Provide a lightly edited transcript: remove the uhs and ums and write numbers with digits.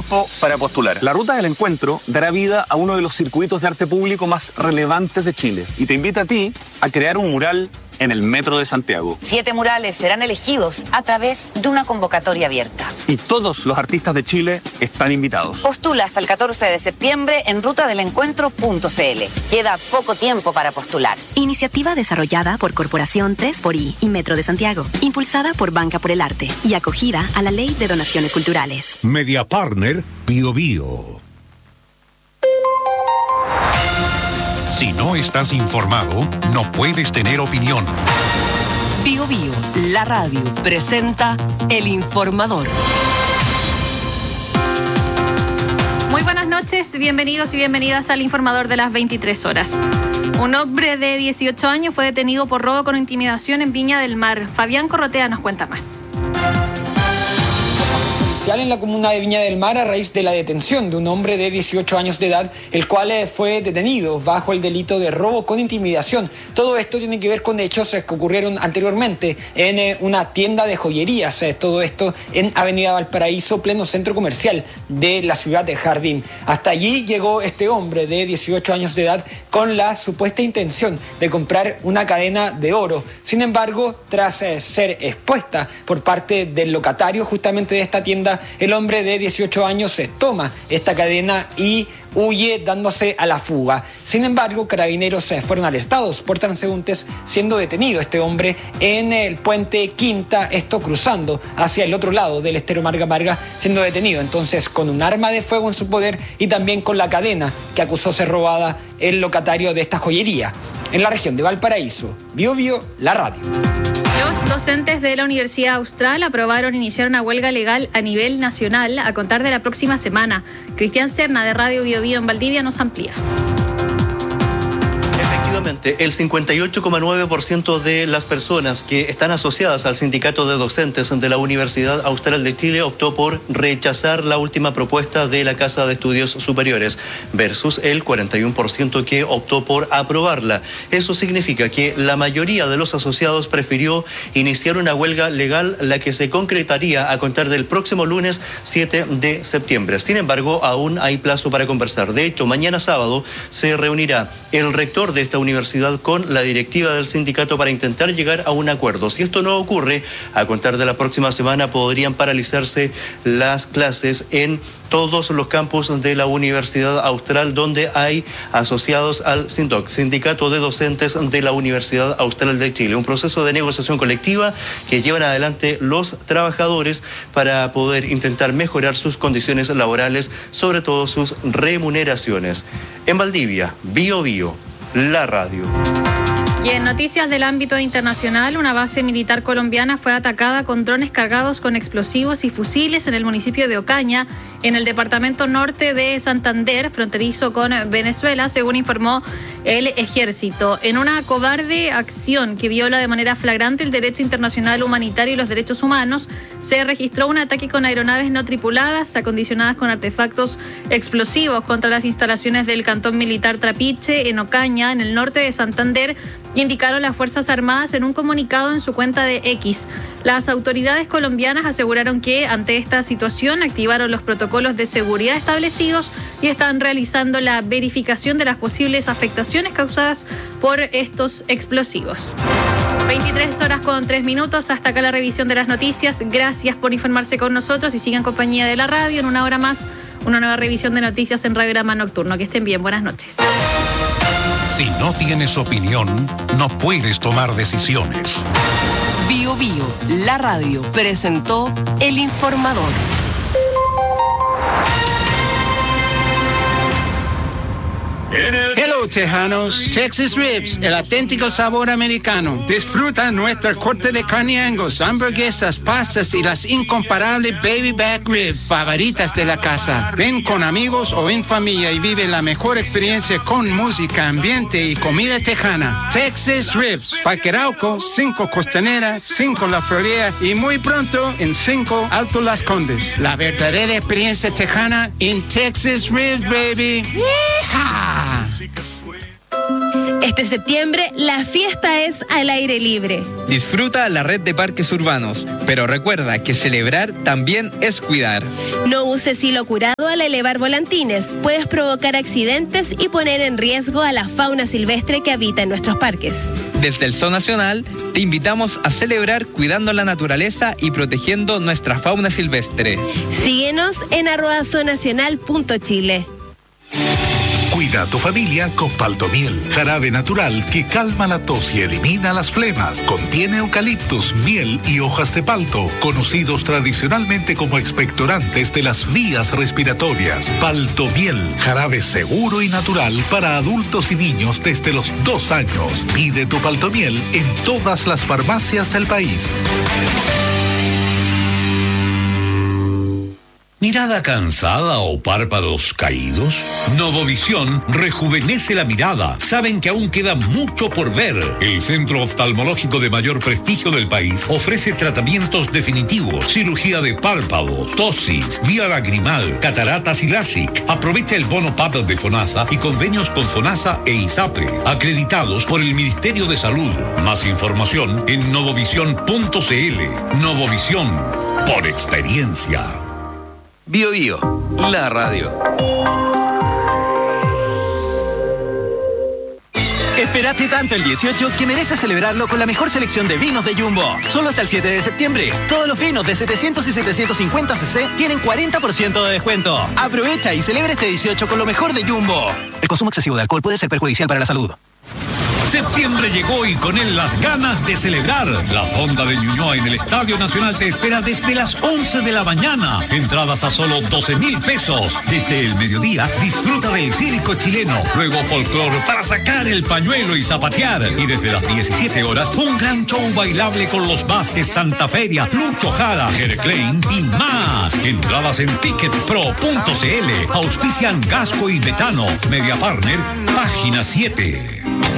tiempo para postular. La Ruta del Encuentro dará vida a uno de los circuitos de arte público más relevantes de Chile y te invita a ti a crear un mural en el Metro de Santiago. 7 murales serán elegidos a través de una convocatoria abierta. Y todos los artistas de Chile están invitados. Postula hasta el 14 de septiembre en rutadelencuentro.cl. Queda poco tiempo para postular. Iniciativa desarrollada por Corporación 3xI y Metro de Santiago. Impulsada por Banca por el Arte y acogida a la Ley de Donaciones Culturales. Media Partner Bio Bio. Si no estás informado, no puedes tener opinión. Bio Bio, la radio, presenta El Informador. Muy buenas noches, bienvenidos y bienvenidas al Informador de las 23 horas. Un hombre de 18 años fue detenido por robo con intimidación en Viña del Mar. Fabián Corrotea nos cuenta más. En la comuna de Viña del Mar a raíz de la detención de un hombre de 18 años de edad, el cual fue detenido bajo el delito de robo con intimidación. Todo esto tiene que ver con hechos que ocurrieron anteriormente en una tienda de joyerías, todo esto en Avenida Valparaíso, pleno centro comercial de la ciudad de Jardín. Hasta allí llegó este hombre de 18 años de edad con la supuesta intención de comprar una cadena de oro. Sin embargo, tras ser expuesta por parte del locatario justamente de esta tienda, el hombre de 18 años toma esta cadena y huye dándose a la fuga. Sin embargo, carabineros fueron alertados por transeúntes, siendo detenido este hombre en el puente Quinta, esto cruzando hacia el otro lado del estero Marga Marga, siendo detenido entonces con un arma de fuego en su poder y también con la cadena que acusó ser robada el locatario de esta joyería. En la región de Valparaíso, Bio Bio, la radio. Los docentes de la Universidad Austral aprobaron iniciar una huelga legal a nivel nacional a contar de la próxima semana. Cristian Serna de Radio Bio Bio en Valdivia nos amplía. El 58,9% de las personas que están asociadas al sindicato de docentes de la Universidad Austral de Chile optó por rechazar la última propuesta de la Casa de Estudios Superiores, versus el 41% que optó por aprobarla. Eso significa que la mayoría de los asociados prefirió iniciar una huelga legal, la que se concretaría a contar del próximo lunes 7 de septiembre. Sin embargo, aún hay plazo para conversar. De hecho, mañana sábado se reunirá el rector de esta universidad con la directiva del sindicato para intentar llegar a un acuerdo. Si esto no ocurre, a contar de la próxima semana podrían paralizarse las clases en todos los campus de la Universidad Austral donde hay asociados al SINDOC, Sindicato de Docentes de la Universidad Austral de Chile. Un proceso de negociación colectiva que llevan adelante los trabajadores para poder intentar mejorar sus condiciones laborales, sobre todo sus remuneraciones. En Valdivia, Bio Bio, la radio. Y en noticias del ámbito internacional, una base militar colombiana fue atacada con drones cargados con explosivos y fusiles en el municipio de Ocaña, en el departamento norte de Santander, fronterizo con Venezuela, según informó el ejército. En una cobarde acción que viola de manera flagrante el derecho internacional humanitario y los derechos humanos, se registró un ataque con aeronaves no tripuladas, acondicionadas con artefactos explosivos contra las instalaciones del cantón militar Trapiche, en Ocaña, en el norte de Santander, indicaron las Fuerzas Armadas en un comunicado en su cuenta de X. Las autoridades colombianas aseguraron que ante esta situación activaron los protocolos de seguridad establecidos y están realizando la verificación de las posibles afectaciones causadas por estos explosivos. 23 horas con 3 minutos, hasta acá la revisión de las noticias. Gracias por informarse con nosotros y sigan en compañía de la radio. En una hora más, una nueva revisión de noticias en Radiograma Nocturno. Que estén bien, buenas noches. Si no tienes opinión, no puedes tomar decisiones. Bio Bio, la radio, presentó El Informador. Hello, tejanos. Texas Ribs, el auténtico sabor americano. Disfruta nuestra corte de carne Angus, hamburguesas, pastas y las incomparables baby back ribs favoritas de la casa. Ven con amigos o en familia y vive la mejor experiencia con música, ambiente y comida tejana. Texas Ribs, Parque Arauco, 5 Costanera, 5 La Florida y muy pronto en 5 Alto Las Condes. La verdadera experiencia tejana en Texas Ribs, baby. ¡Yeehaw! Este septiembre, la fiesta es al aire libre. Disfruta la red de parques urbanos, pero recuerda que celebrar también es cuidar. No uses hilo curado al elevar volantines. Puedes provocar accidentes y poner en riesgo a la fauna silvestre que habita en nuestros parques. Desde el Zoo Nacional, te invitamos a celebrar cuidando la naturaleza y protegiendo nuestra fauna silvestre. Síguenos en @zoonacional.chile. Cuida a tu familia con Paltomiel, jarabe natural que calma la tos y elimina las flemas. Contiene eucaliptus, miel y hojas de palto, conocidos tradicionalmente como expectorantes de las vías respiratorias. Paltomiel, jarabe seguro y natural para adultos y niños desde los 2 años. Pide tu Paltomiel en todas las farmacias del país. ¿Mirada cansada o párpados caídos? Novovisión rejuvenece la mirada. Saben que aún queda mucho por ver. El centro oftalmológico de mayor prestigio del país ofrece tratamientos definitivos, cirugía de párpados, tosis, vía lagrimal, cataratas y LASIK. Aprovecha el bono PAP de FONASA y convenios con FONASA e ISAPRE, acreditados por el Ministerio de Salud. Más información en novovision.cl. Novovisión, por experiencia. Bio Bio, la radio. Esperaste tanto el 18 que mereces celebrarlo con la mejor selección de vinos de Jumbo. Solo hasta el 7 de septiembre. Todos los vinos de 700 y 750 cc tienen 40% de descuento. Aprovecha y celebra este 18 con lo mejor de Jumbo. El consumo excesivo de alcohol puede ser perjudicial para la salud. Septiembre llegó y con él las ganas de celebrar. La Fonda de Ñuñoa en el Estadio Nacional te espera desde las 11 de la mañana. Entradas a solo 12,000 pesos. Desde el mediodía, disfruta del circo chileno. Luego folclore para sacar el pañuelo y zapatear. Y desde las 17 horas, un gran show bailable con los Vázquez, Santa Feria, Lucho Jara, Jere Klein y más. Entradas en ticketpro.cl. Auspician Gasco y Betano. Media Partner, página 7.